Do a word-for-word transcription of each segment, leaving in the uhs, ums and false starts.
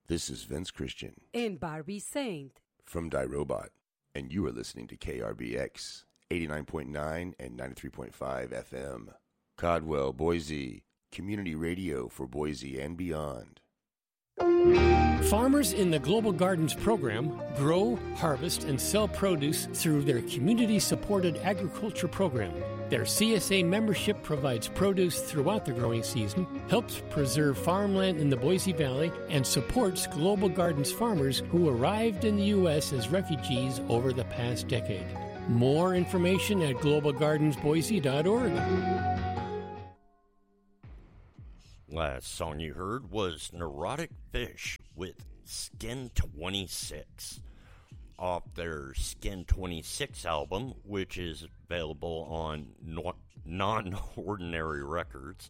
This is Vince Christian. And Barbie Saint. From Die Robot. And you are listening to K R B X, eighty-nine point nine and ninety-three point five F M. Codwell, Boise. Community radio for Boise and beyond. Farmers in the Global Gardens program grow, harvest, and sell produce through their community-supported agriculture program. Their C S A membership provides produce throughout the growing season, helps preserve farmland in the Boise Valley, and supports Global Gardens farmers who arrived in the U S as refugees over the past decade. More information at global gardens boise dot org. Last song you heard was Neurotic Fish with Skin twenty-six off their Skin twenty-six album, which is available on no- Non-Ordinary Records.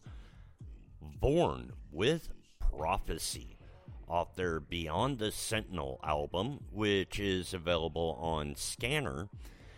Vorn with Prophecy off their Beyond the Sentinel album, which is available on Scanner.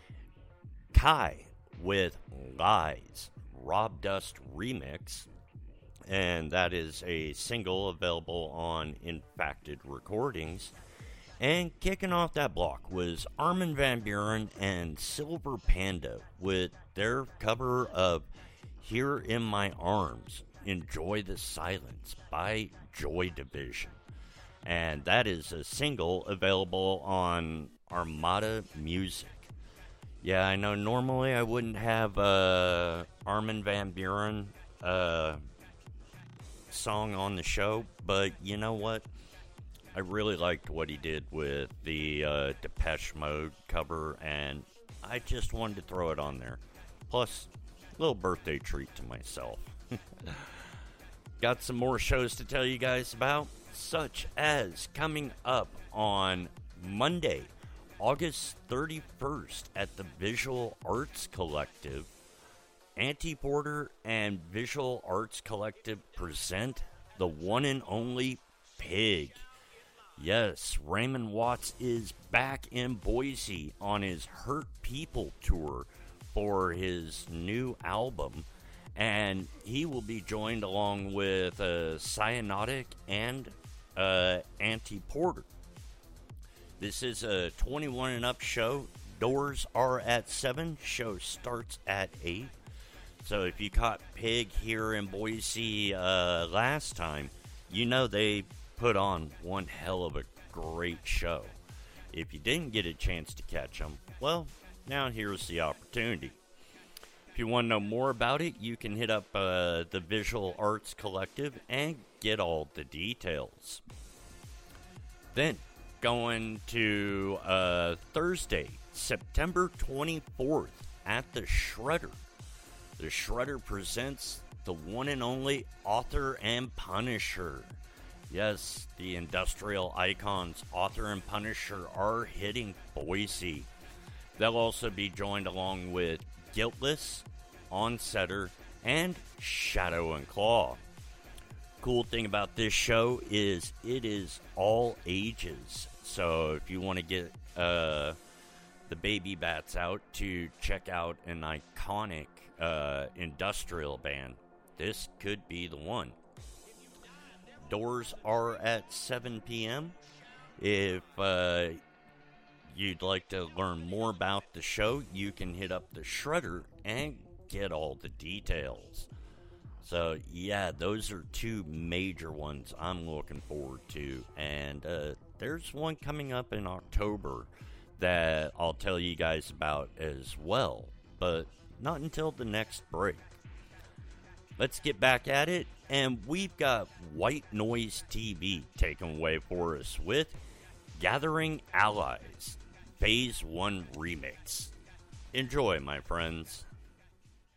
Kai with Lies, Rob Dust remix, and that is a single available on Infacted Recordings. And kicking off that block was Armin van Buuren and Silver Panda with their cover of Here in My Arms, Enjoy the Silence by Joy Division. And that is a single available on Armada Music. Yeah, I know normally I wouldn't have uh, Armin van Buuren uh, song on the show, but you know what? I really liked what he did with the uh, Depeche Mode cover, and I just wanted to throw it on there. Plus, a little birthday treat to myself. Got some more shows to tell you guys about, such as coming up on Monday, August thirty-first at the Visual Arts Collective. Auntie Porter and Visual Arts Collective present the one and only Pig. Yes, Raymond Watts is back in Boise on his Hurt People tour for his new album, and he will be joined along with uh, Cyanotic and uh, Auntie Porter. This is a twenty-one and up show. Doors are at seven. Show starts at eight. So if you caught Pig here in Boise uh, last time, you know they put on one hell of a great show. If you didn't get a chance to catch them, well, now here's the opportunity. If you want to know more about it, you can hit up uh, the Visual Arts Collective and get all the details. Then, going to uh, Thursday, September twenty-fourth at the Shredder. The Shredder presents the one and only Author and Punisher. Yes, the industrial icons Author and Punisher are hitting Boise. They'll also be joined along with Guiltless, Onsetter, and Shadow and Claw. Cool thing about this show is it is all ages. So if you want to get uh, the baby bats out to check out an iconic uh, industrial band, this could be the one. Doors are at seven p.m. If uh, you'd like to learn more about the show, you can hit up the Shredder and get all the details. So, yeah, those are two major ones I'm looking forward to. And uh, there's one coming up in October that I'll tell you guys about as well. But not until the next break. Let's get back at it. And we've got White Noise T V taken away for us with Gathering Allies, Phase one Remix. Enjoy, my friends.